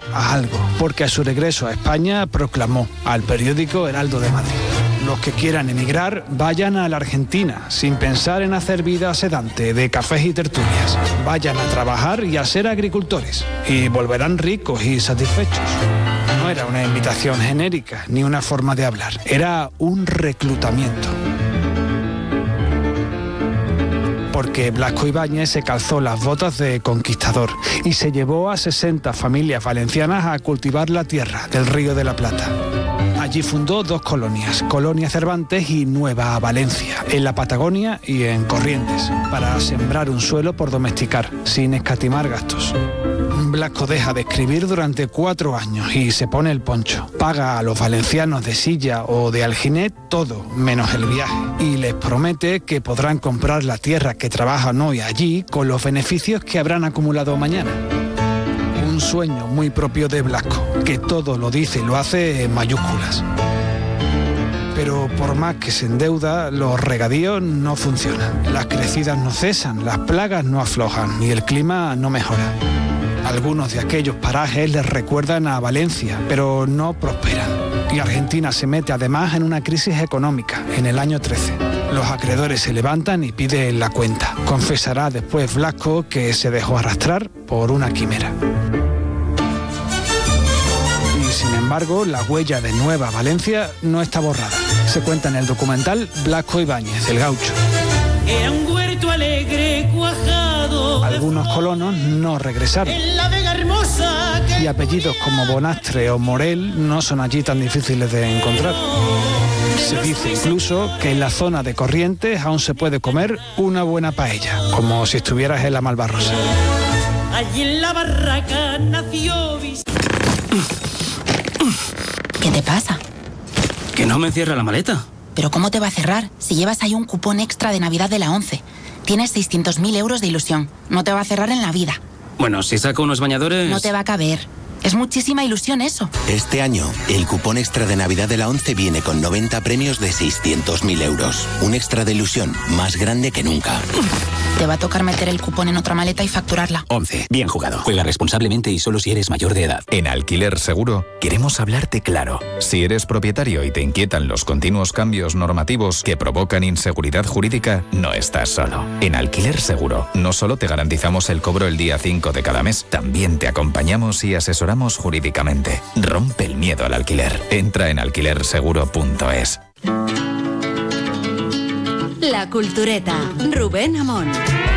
a algo, porque a su regreso a España proclamó al periódico Heraldo de Madrid: los que quieran emigrar, vayan a la Argentina, sin pensar en hacer vida sedante de cafés y tertulias. Vayan a trabajar y a ser agricultores, y volverán ricos y satisfechos. No era una invitación genérica, ni una forma de hablar, era un reclutamiento. Porque Blasco Ibáñez se calzó las botas de conquistador y se llevó a 60 familias valencianas a cultivar la tierra del Río de la Plata. Allí fundó 2 colonias, Colonia Cervantes y Nueva Valencia, en la Patagonia y en Corrientes, para sembrar un suelo por domesticar, sin escatimar gastos. Blasco deja de escribir durante 4 años y se pone el poncho. Paga a los valencianos de Silla o de Alginet todo, menos el viaje. Y les promete que podrán comprar la tierra que trabajan hoy allí con los beneficios que habrán acumulado mañana. Un sueño muy propio de Blasco, que todo lo dice y lo hace en mayúsculas. Pero por más que se endeuda, los regadíos no funcionan. Las crecidas no cesan, las plagas no aflojan y el clima no mejora. Algunos de aquellos parajes les recuerdan a Valencia, pero no prosperan. Y Argentina se mete además en una crisis económica en el año 13. Los acreedores se levantan y piden la cuenta. Confesará después Blasco que se dejó arrastrar por una quimera. Y sin embargo, la huella de Nueva Valencia no está borrada. Se cuenta en el documental Blasco Ibáñez, el Gaucho. Era un huerto alegre, cuajado. Algunos colonos no regresaron. En la Vega hermosa Y apellidos como Bonastre o Morel no son allí tan difíciles de encontrar. Se dice incluso que en la zona de Corrientes aún se puede comer una buena paella, como si estuvieras en la Malvarrosa. allí en la barraca nació. ¿Qué te pasa? Que no me cierra la maleta. ¿Pero cómo te va a cerrar si llevas ahí un cupón extra de Navidad de la 11? Tienes 600.000 euros de ilusión. No te va a cerrar en la vida. Bueno, si saco unos bañadores... No te va a caber. Es muchísima ilusión eso. Este año, el cupón extra de Navidad de la 11 viene con 90 premios de 600.000 euros. Un extra de ilusión más grande que nunca. Te va a tocar meter el cupón en otra maleta y facturarla. 11. Bien jugado. Juega responsablemente y solo si eres mayor de edad. En Alquiler Seguro queremos hablarte claro. Si eres propietario y te inquietan los continuos cambios normativos que provocan inseguridad jurídica, no estás solo. En Alquiler Seguro no solo te garantizamos el cobro el día 5 de cada mes, también te acompañamos y asesoramos jurídicamente. Rompe el miedo al alquiler. Entra en alquilerseguro.es. La Cultureta, Rubén Amón.